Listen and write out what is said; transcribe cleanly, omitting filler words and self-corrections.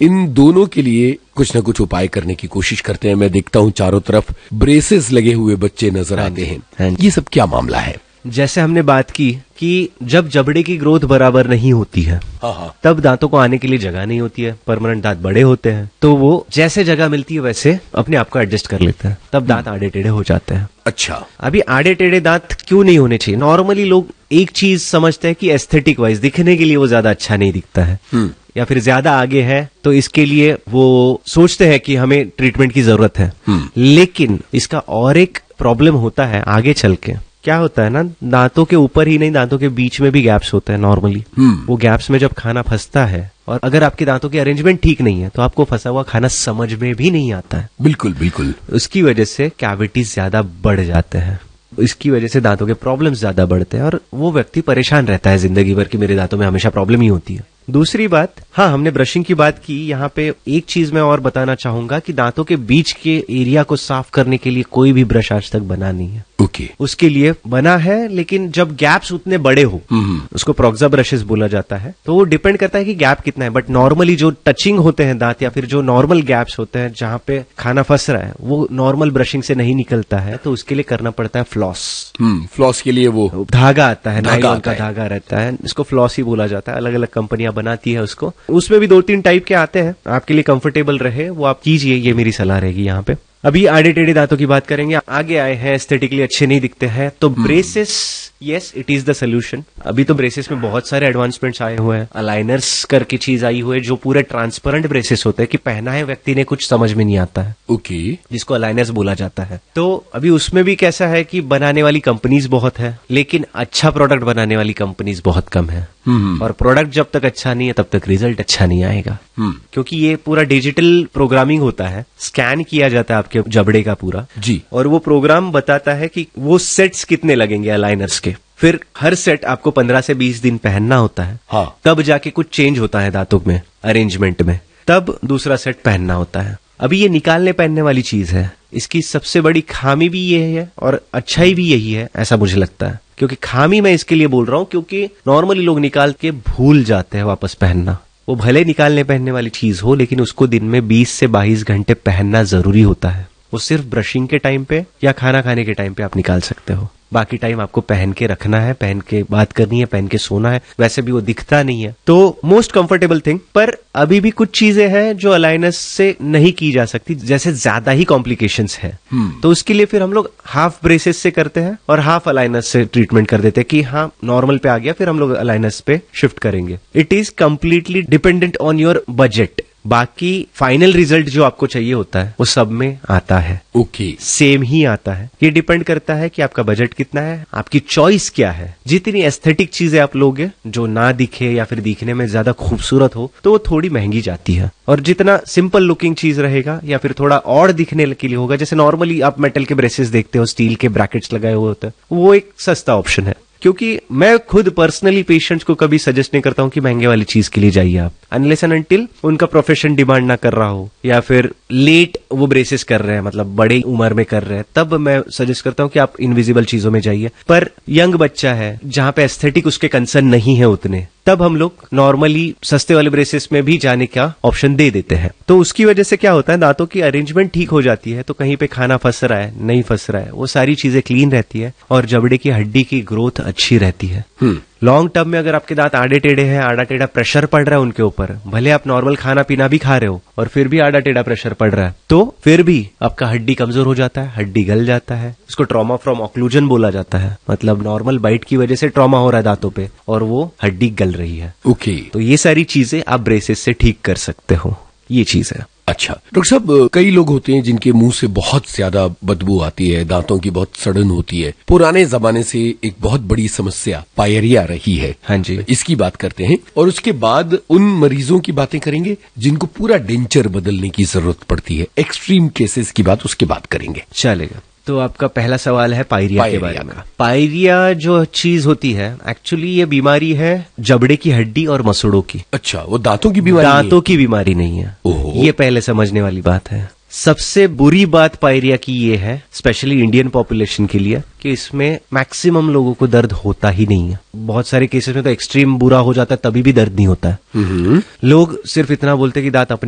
इन दोनों के लिए कुछ न कुछ उपाय करने की कोशिश करते हैं। मैं देखता हूँ चारों तरफ ब्रेसेस लगे हुए बच्चे नजर आते हैं। ये सब क्या मामला है? जैसे हमने बात की कि जब जबड़े की ग्रोथ बराबर नहीं होती है, तब दांतों को आने के लिए जगह नहीं होती है। परमानेंट दांत बड़े होते हैं तो वो जैसे जगह मिलती है वैसे अपने आप को एडजस्ट कर लेते हैं, तब दांत आड़े टेढ़े हो जाते हैं। अच्छा, अभी आड़े टेढ़े दांत क्यों नहीं होने चाहिए? नॉर्मली लोग एक चीज समझते हैं कि एस्थेटिक वाइज दिखने के लिए वो ज्यादा अच्छा नहीं दिखता है या फिर ज्यादा आगे है, तो इसके लिए वो सोचते हैं कि हमें ट्रीटमेंट की जरूरत है। लेकिन इसका और एक प्रॉब्लम होता है आगे चल के। क्या होता है ना, दांतों के ऊपर ही नहीं, दांतों के बीच में भी गैप्स होते हैं नॉर्मली। वो गैप्स में जब खाना फंसता है और अगर आपके दांतों की अरेंजमेंट ठीक नहीं है तो आपको फंसा हुआ खाना समझ में भी नहीं आता है। बिल्कुल बिल्कुल। उसकी वजह से कैविटीज ज्यादा बढ़ जाते हैं, इसकी वजह से दांतों के प्रॉब्लम्स ज्यादा बढ़ते हैं और वो व्यक्ति परेशान रहता है जिंदगी भर कि मेरे दांतों में हमेशा प्रॉब्लम ही होती है। दूसरी बात, हाँ, हमने ब्रशिंग की बात की। यहाँ पे एक चीज मैं और बताना चाहूंगा कि दांतों के बीच के एरिया को साफ करने के लिए कोई भी ब्रश आज तक बना नहीं है। ओके। उसके लिए बना है, लेकिन जब गैप्स उतने बड़े हो, उसको प्रोक्सा ब्रशेस बोला जाता है, तो वो डिपेंड करता है कि गैप कितना है। बट नॉर्मली जो टचिंग होते हैं दांत या फिर जो नॉर्मल गैप्स होते हैं जहाँ पे खाना फंस रहा है, वो नॉर्मल ब्रशिंग से नहीं निकलता है, तो उसके लिए करना पड़ता है फ्लॉस। फ्लॉस के लिए वो धागा आता है, नायलॉन का धागा रहता है, इसको फ्लॉस ही बोला जाता है। अलग अलग कंपनियां बनाती है उसको। उसमें भी 2-3 टाइप के आते हैं। आपके लिए कंफर्टेबल रहे वो आप कीजिए, ये मेरी सलाह रहेगी यहाँ पे। अभी आड़े टेढ़े दांतों की बात करेंगे। आगे आए हैं, एस्थेटिकली अच्छे नहीं दिखते हैं, तो braces, yes, it is the solution. अभी तो ब्रेसेस में बहुत सारे एडवांसमेंट्स आए हुए हैं। अलाइनर्स करके चीज आई हुई है जो पूरे ट्रांसपेरेंट ब्रेसेस होते हैं कि पहना है व्यक्ति ने, कुछ समझ में नहीं आता है। ओके। जिसको अलाइनर्स बोला जाता है। तो अभी उसमें भी कैसा है कि बनाने वाली कंपनीज बहुत है, लेकिन अच्छा प्रोडक्ट बनाने वाली कंपनीज बहुत कम है। और प्रोडक्ट जब तक अच्छा नहीं है तब तक रिजल्ट अच्छा नहीं आएगा। क्योंकि ये पूरा डिजिटल प्रोग्रामिंग होता है, स्कैन किया जाता है आपके जबड़े का पूरा जी, और वो प्रोग्राम बताता है कि वो सेट्स कितने लगेंगे अलाइनर्स के। फिर हर सेट आपको 15 से 20 दिन पहनना होता है। हाँ। तब जाके कुछ चेंज होता है दांतों में, अरेंजमेंट में, तब दूसरा सेट पहनना होता है। अभी ये निकालने पहनने वाली चीज है। इसकी सबसे बड़ी खामी भी ये है और अच्छाई भी यही है, ऐसा मुझे लगता है। क्योंकि खामी मैं इसके लिए बोल रहा हूं क्योंकि नॉर्मली लोग निकाल के भूल जाते हैं वापस पहनना। वो भले निकालने पहनने वाली चीज हो, लेकिन उसको दिन में 20 से 22 घंटे पहनना जरूरी होता है। वो सिर्फ ब्रशिंग के टाइम पे या खाना खाने के टाइम पे आप निकाल सकते हो। बाकी टाइम आपको पहन के रखना है, पहन के बात करनी है, पहन के सोना है। वैसे भी वो दिखता नहीं है, तो मोस्ट कंफर्टेबल थिंग। पर अभी भी कुछ चीजें हैं जो अलाइनर्स से नहीं की जा सकती, जैसे ज्यादा ही कॉम्प्लिकेशंस है। तो उसके लिए फिर हम लोग हाफ ब्रेसेस से करते हैं और हाफ अलाइनर्स से ट्रीटमेंट कर देते हैं कि हाँ नॉर्मल पे आ गया, फिर हम लोग अलाइनर्स पे शिफ्ट करेंगे। It is completely dependent on your budget. बाकी फाइनल रिजल्ट जो आपको चाहिए होता है वो सब में आता है। ओके। सेम ही आता है। ये डिपेंड करता है कि आपका बजट कितना है, आपकी चॉइस क्या है। जितनी एस्थेटिक चीजें आप लोगे जो ना दिखे या फिर दिखने में ज्यादा खूबसूरत हो, तो वो थोड़ी महंगी जाती है। और जितना सिंपल लुकिंग चीज रहेगा या फिर थोड़ा और दिखने के लिए होगा, जैसे नॉर्मली आप मेटल के ब्रेसेस देखते हो, स्टील के ब्रैकेट्स लगाए हुए होते हैं, वो एक सस्ता ऑप्शन है। क्योंकि मैं खुद पर्सनली पेशेंट्स को कभी सजेस्ट नहीं करता हूं कि महंगे वाली चीज के लिए जाइए आप, अनलेस एंड अनटिल उनका प्रोफेशन डिमांड ना कर रहा हो या फिर लेट वो ब्रेसेस कर रहे हैं, मतलब बड़े उम्र में कर रहे हैं, तब मैं सजेस्ट करता हूं कि आप इनविजिबल चीजों में जाइए। पर यंग बच्चा है जहां पे एस्थेटिक उसके कंसर्न नहीं है उतने, तब हम लोग नॉर्मली सस्ते वाले ब्रेसेस में भी जाने का ऑप्शन दे देते हैं। तो उसकी वजह से क्या होता है, दांतों की अरेंजमेंट ठीक हो जाती है, तो कहीं पे खाना फंस रहा है, नहीं फंस रहा है, वो सारी चीजें क्लीन रहती है और जबड़े की हड्डी की ग्रोथ अच्छी रहती है। लॉन्ग टर्म में अगर आपके दांत आड़े टेढ़े हैं, आड़ा टेढ़ा प्रेशर पड़ रहा है उनके ऊपर, भले आप नॉर्मल खाना पीना भी खा रहे हो और फिर भी आड़ा टेढ़ा प्रेशर पड़ रहा है, तो फिर भी आपका हड्डी कमजोर हो जाता है, हड्डी गल जाता है। इसको ट्रॉमा फ्रॉम ऑक्लूजन बोला जाता है, मतलब नॉर्मल बाइट की वजह से ट्रॉमा हो रहा है दांतों पे और वो हड्डी गल रही है। ओके। तो ये सारी चीजें आप ब्रेसेस से ठीक कर सकते हो, ये चीज है। अच्छा डॉक्टर साहब, कई लोग होते हैं जिनके मुंह से बहुत ज्यादा बदबू आती है, दांतों की बहुत सड़न होती है। पुराने जमाने से एक बहुत बड़ी समस्या पायरिया रही है। हाँ जी, इसकी बात करते हैं और उसके बाद उन मरीजों की बातें करेंगे जिनको पूरा डेंचर बदलने की जरूरत पड़ती है। एक्सट्रीम केसेस की बात उसके बाद करेंगे। चलेगा। तो आपका पहला सवाल है पायरिया के बारे में। पायरिया जो चीज होती है, एक्चुअली ये बीमारी है जबड़े की हड्डी और मसूड़ों की। अच्छा, वो दांतों की बीमारी? दांतों की बीमारी नहीं है। ये पहले समझने वाली बात है। सबसे बुरी बात पायरिया की ये है, स्पेशली इंडियन पॉपुलेशन के लिए, कि इसमें मैक्सिमम लोगों को दर्द होता ही नहीं है। बहुत सारे केसेस में तो एक्सट्रीम बुरा हो जाता है, तभी भी दर्द नहीं होता है। लोग सिर्फ इतना बोलते हैं कि दांत अपने